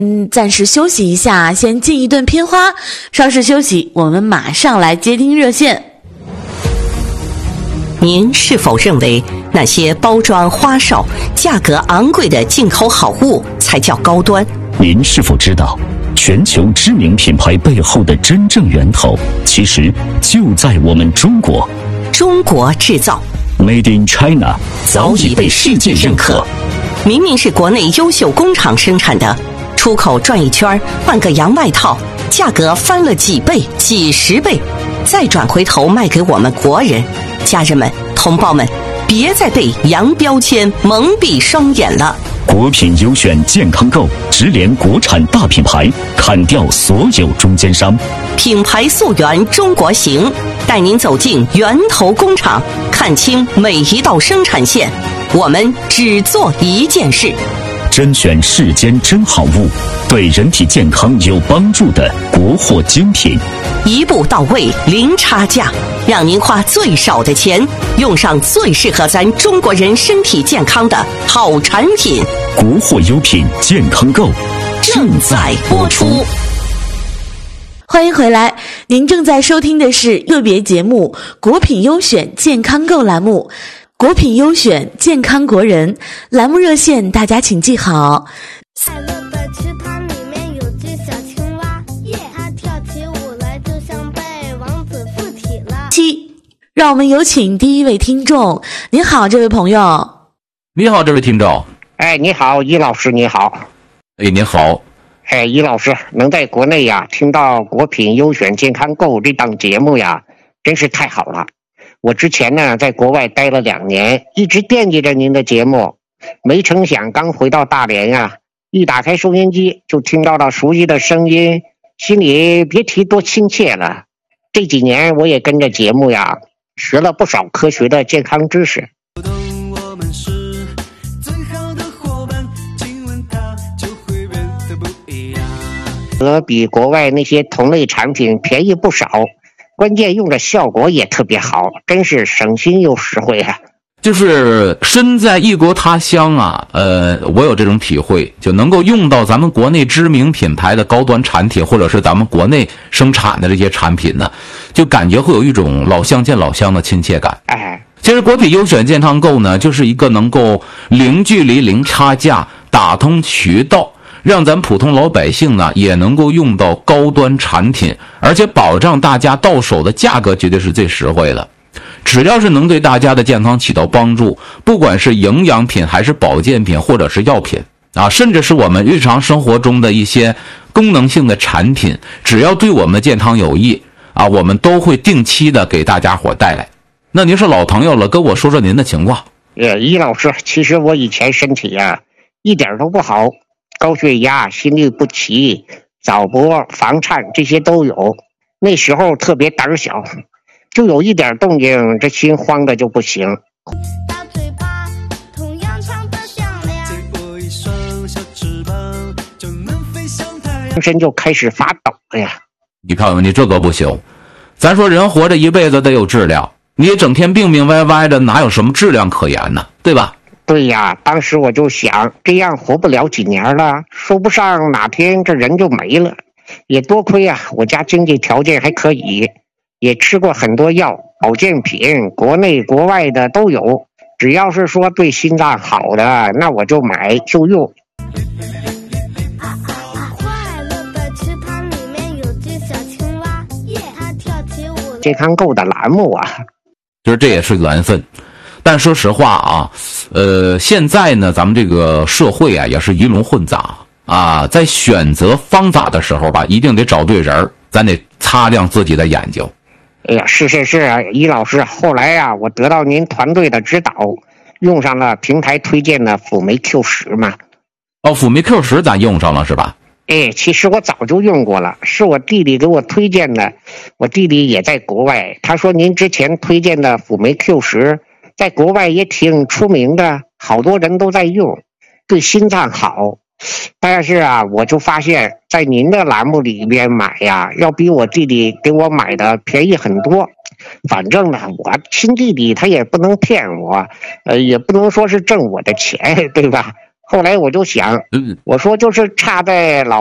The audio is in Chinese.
暂时休息一下，先进一顿片花，稍事休息，我们马上来接听热线。 您是否认为那些包装花哨、价格昂贵的进口好物才叫高端？ 您是否知道，全球知名品牌背后的真正源头，其实就在我们中国。 中国制造 Made in China 早已被世界认可。 明明是国内优秀工厂生产的，出口转一圈换个洋外套，价格翻了几倍、几十倍，再转回头卖给我们国人。家人们、同胞们，别再被洋标签蒙蔽双眼了。 国品优选健康购直连国产大品牌，砍掉所有中间商， 品牌溯源中国行，带您走进源头工厂，看清每一道生产线。我们只做一件事， 甄选世间真好物，对人体健康有帮助的国货精品， 一步到位，零差价，让您花最少的钱，用上最适合咱中国人身体健康的好产品。 国货优品健康购正在播出。 欢迎回来，您正在收听的是特别节目《国品优选健康购》栏目。国品优选健康国人栏目热线，大家请记好。 快乐的池塘里面有只小青蛙，它跳起舞来就像被王子附体了。 让我们有请第一位听众。您好，这位朋友。 你好，这位听众。 你好，于老师，你好。 您好。 于老师，能在国内呀听到国品优选健康购这档节目呀，真是太好了。我之前呢在国外待了2年，一直惦记着您的节目，没成想刚回到大连呀，一打开收音机就听到了熟悉的声音，心里别提多亲切了。这几年我也跟着节目呀学了不少科学的健康知识。比国外那些同类产品便宜不少，关键用的效果也特别好，真是省心又实惠啊。 就是身在异国他乡啊，我有这种体会，就能够用到咱们国内知名品牌的高端产品，或者是咱们国内生产的这些产品呢，就感觉会有一种老乡见老乡的亲切感。其实国品优选健康购呢，就是一个能够零距离、零差价、打通渠道，让咱普通老百姓呢也能够用到高端产品，而且保障大家到手的价格绝对是最实惠的。只要是能对大家的健康起到帮助，不管是营养品还是保健品或者是药品啊，甚至是我们日常生活中的一些功能性的产品，只要对我们的健康有益啊，我们都会定期的给大家伙带来。那您是老朋友了，跟我说说您的情况。 于老师，其实我以前身体一点都不好，高血压、心律不齐、早搏、房颤这些都有。那时候特别胆小，就有一点动静，这心慌的就不行。 大嘴巴同样唱得响亮， 浑身就开始发抖了呀。 你看看你这个不行，咱说人活着一辈子得有质量，你整天病病歪歪的，哪有什么质量可言呢？对吧？ 对呀，当时我就想，这样活不了几年了，说不上哪天这人就没了。也多亏我家经济条件还可以，也吃过很多药，保健品国内国外的都有，只要是说对心脏好的，那我就买就用。 快乐的池塘里面有只小青蛙，它跳起舞。 健康购的栏目就是这也是缘分。但说实话啊，现在呢，咱们这个社会也是鱼龙混杂啊，在选择方法的时候吧，一定得找对人，咱得擦亮自己的眼睛。 是于老师，后来我得到您团队的指导，用上了平台推荐的辅酶 Q10嘛。 辅酶 Q10咱用上了是吧？ 其实我早就用过了，是我弟弟给我推荐的。我弟弟也在国外，他说您之前推荐的辅酶 Q10在国外也挺出名的，好多人都在用，对心脏好。但是我就发现在您的栏目里边买要比我弟弟给我买的便宜很多。反正呢，我亲弟弟他也不能骗我，也不能说是挣我的钱，对吧？ 后来我就想，我说就是差在老